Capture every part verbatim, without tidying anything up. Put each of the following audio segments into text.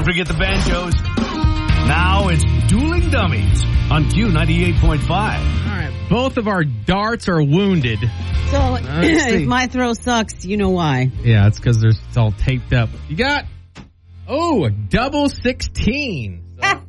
forget the banjos. Now it's Dueling Dummies on Q ninety-eight point five. All right, both of our darts are wounded. So if my throw sucks, you know why. Yeah, it's because it's all taped up. You got, oh, a double sixteen. So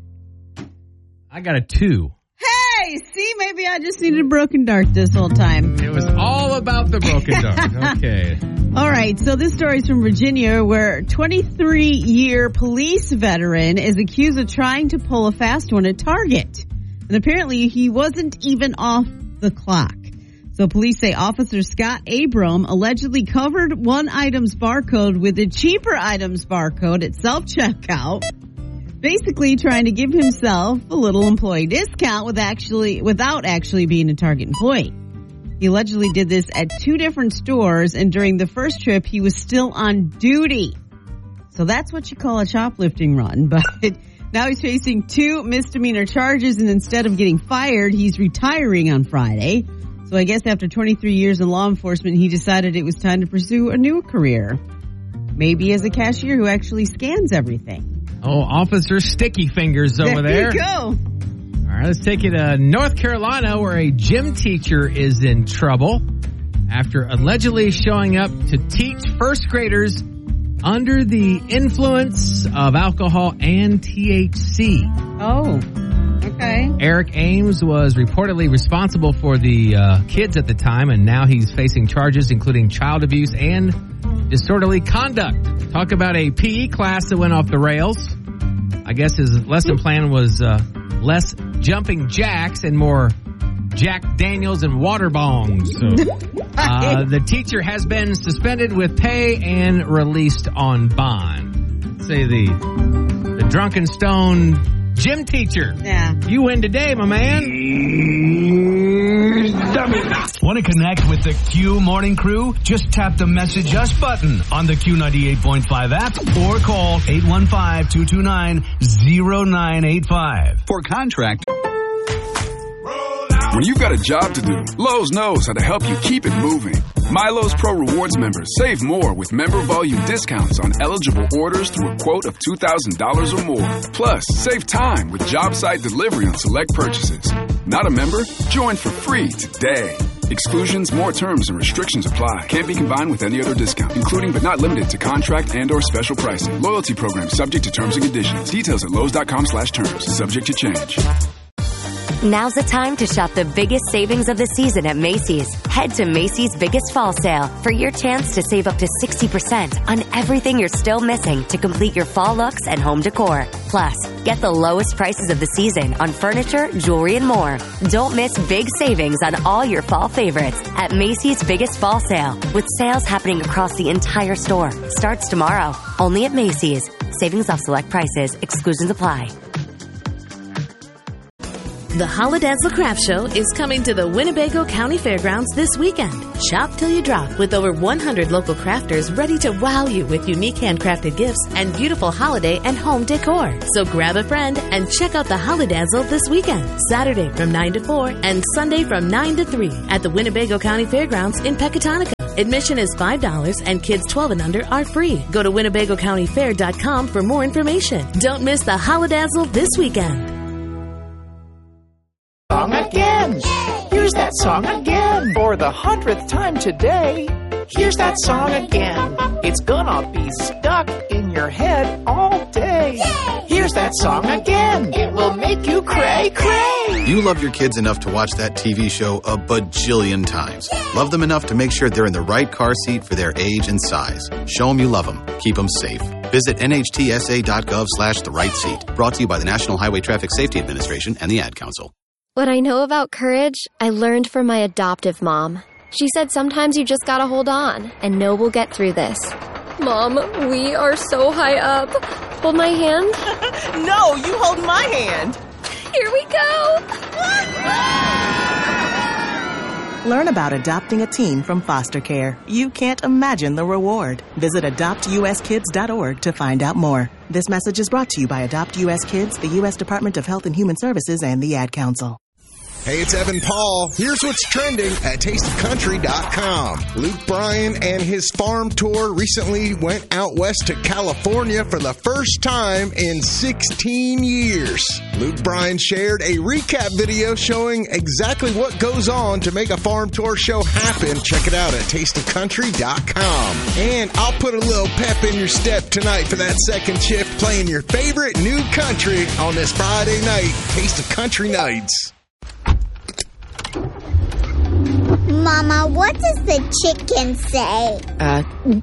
I got a two. Hey, see, maybe I just needed a broken dart this whole time. It was all about the broken dart. Okay. All right, so this story is from Virginia, where a twenty-three-year police veteran is accused of trying to pull a fast one at Target. And apparently he wasn't even off the clock. So police say Officer Scott Abram allegedly covered one item's barcode with a cheaper item's barcode at self-checkout, basically trying to give himself a little employee discount with actually without actually being a Target employee. He allegedly did this at two different stores, and during the first trip, he was still on duty. So that's what you call a shoplifting run. But now he's facing two misdemeanor charges, and instead of getting fired, he's retiring on Friday. So I guess after twenty-three years in law enforcement, he decided it was time to pursue a new career. Maybe as a cashier who actually scans everything. Oh, Officer Sticky Fingers over there. There you go. All right, let's take it to North Carolina, where a gym teacher is in trouble after allegedly showing up to teach first graders under the influence of alcohol and T H C. Oh, okay. Eric Ames was reportedly responsible for the uh, kids at the time, and now he's facing charges including child abuse and disorderly conduct. Talk about a P E class that went off the rails. I guess his lesson plan was uh, less jumping jacks and more Jack Daniels and water bongs. So, uh, the teacher has been suspended with pay and released on bond. Say the the drunken stone gym teacher. Yeah. You win today, my man. Want to connect with the Q Morning Crew? Just tap the Message Us button on the Q ninety-eight point five app or call eight one five, two two nine, zero nine eight five. For contract. When you've got a job to do, Lowe's knows how to help you keep it moving. MyLowe's Pro Rewards members save more with member volume discounts on eligible orders through a quote of two thousand dollars or more. Plus, save time with job site delivery on select purchases. Not a member? Join for free today. Exclusions, more terms, and restrictions apply. Can't be combined with any other discount, including but not limited to contract and or special pricing. Loyalty program subject to terms and conditions. Details at Lowe's.com slash terms. Subject to change. Now's the time to shop the biggest savings of the season at Macy's. Head to Macy's Biggest Fall Sale for your chance to save up to sixty percent on everything you're still missing to complete your fall looks and home decor. Plus, get the lowest prices of the season on furniture, jewelry, and more. Don't miss big savings on all your fall favorites at Macy's Biggest Fall Sale, with sales happening across the entire store. Starts tomorrow, only at Macy's. Savings off select prices. Exclusions apply. The Holidazzle Craft Show is coming to the Winnebago County Fairgrounds this weekend. Shop till you drop with over one hundred local crafters ready to wow you with unique handcrafted gifts and beautiful holiday and home decor. So grab a friend and check out the Holidazzle this weekend, Saturday from nine to four and Sunday from nine to three at the Winnebago County Fairgrounds in Pecatonica. Admission is five dollars and kids twelve and under are free. Go to Winnebago County Fair dot com for more information. Don't miss the Holidazzle this weekend. Song again. Here's that song again. For the hundredth time today. Here's that song again. It's gonna be stuck in your head all day. Here's that song again. It will make you cray cray. You love your kids enough to watch that T V show a bajillion times. Love them enough to make sure they're in the right car seat for their age and size. Show them you love them. Keep them safe. Visit N H T S A dot gov slash the right seat. Brought to you by the National Highway Traffic Safety Administration and the Ad Council. What I know about courage, I learned from my adoptive mom. She said sometimes you just gotta hold on and know we'll get through this. Mom, we are so high up. Hold my hand. No, you hold my hand. Here we go. Learn about adopting a teen from foster care. You can't imagine the reward. Visit adopt U S kids dot org to find out more. This message is brought to you by Adopt U S Kids, the U S Department of Health and Human Services, and the Ad Council. Hey, it's Evan Paul. Here's what's trending at taste of country dot com. Luke Bryan and his farm tour recently went out west to California for the first time in sixteen years. Luke Bryan shared a recap video showing exactly what goes on to make a farm tour show happen. Check it out at taste of country dot com. And I'll put a little pep in your step tonight for that second shift, playing your favorite new country on this Friday night, Taste of Country Nights. Mama, what does the chicken say? Uh,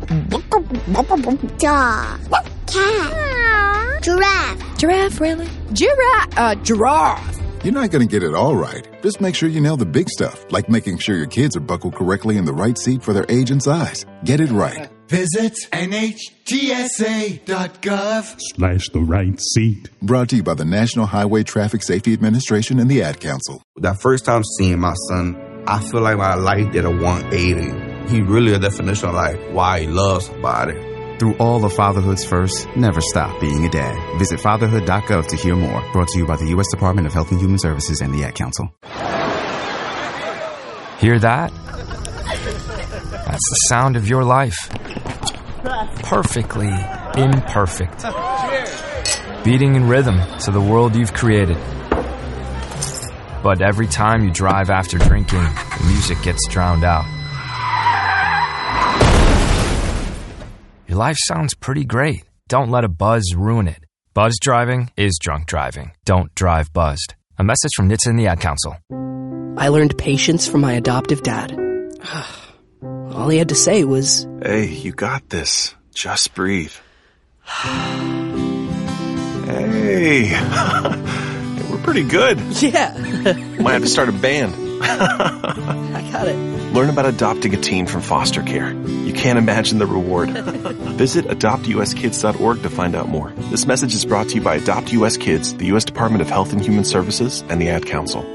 Dog. Cat. Giraffe. Giraffe, really? Giraffe. Uh, giraffe. You're not going to get it all right. Just make sure you nail the big stuff, like making sure your kids are buckled correctly in the right seat for their age and size. Get it right. Visit N H T S A dot gov slash the right seat. Brought to you by the National Highway Traffic Safety Administration and the Ad Council. That first time seeing my son, I feel like my life did a one eighty. He really a definition of like why he loves somebody. Through all of fatherhood's first, never stop being a dad. Visit fatherhood dot gov to hear more. Brought to you by the U S Department of Health and Human Services and the Ad Council. Hear that? That's the sound of your life. Perfectly imperfect. Beating in rhythm to the world you've created. But every time you drive after drinking, the music gets drowned out. Your life sounds pretty great. Don't let a buzz ruin it. Buzz driving is drunk driving. Don't drive buzzed. A message from N H T S A and the Ad Council. I learned patience from my adoptive dad. All he had to say was, "Hey, you got this. Just breathe." Hey, we're pretty good. Yeah. Might have to start a band. I got it. Learn about adopting a teen from foster care. You can't imagine the reward. Visit adopt U S kids dot org to find out more. This message is brought to you by Adopt U S Kids, the U S Department of Health and Human Services, and the Ad Council.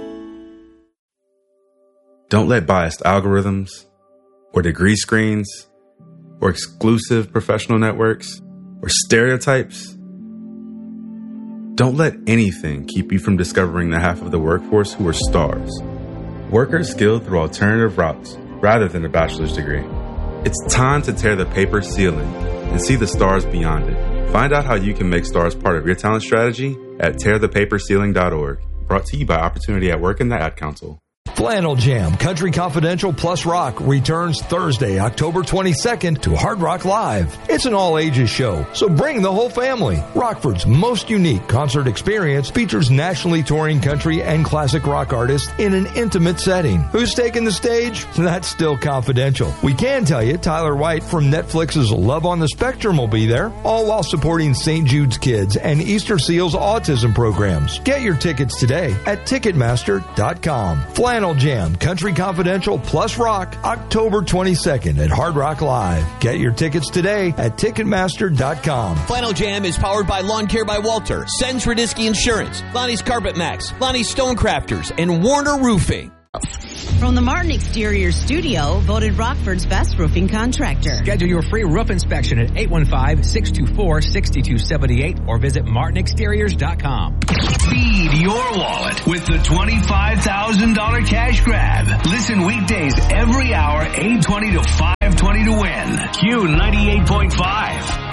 Don't let biased algorithms, or degree screens, or exclusive professional networks, or stereotypes. Don't let anything keep you from discovering the half of the workforce who are stars. Workers skilled through alternative routes rather than a bachelor's degree. It's time to tear the paper ceiling and see the stars beyond it. Find out how you can make stars part of your talent strategy at tear the paper ceiling dot org. Brought to you by Opportunity at Work and the Ad Council. Flannel Jam, Country Confidential plus Rock returns Thursday, October twenty-second to Hard Rock Live. It's an all-ages show, so bring the whole family. Rockford's most unique concert experience features nationally touring country and classic rock artists in an intimate setting. Who's taking the stage? That's still confidential. We can tell you Tyler White from Netflix's Love on the Spectrum will be there, all while supporting Saint Jude's Kids and Easter Seals autism programs. Get your tickets today at ticketmaster dot com. Flannel Jam, Country Confidential plus Rock, October twenty-second at Hard Rock Live. Get your tickets today at ticketmaster dot com. Flannel Jam is powered by Lawn Care by Walter, Sens Radisky Insurance, Lonnie's Carpet Max, Lonnie's Stonecrafters, and Warner Roofing. From the Martin Exterior Studio, voted Rockford's best roofing contractor. Schedule your free roof inspection at eight one five, six two four, six two seven eight or visit martin exteriors dot com. Feed your wallet with the twenty-five thousand dollars cash grab. Listen weekdays every hour, eight twenty to five twenty to win. Q ninety-eight point five.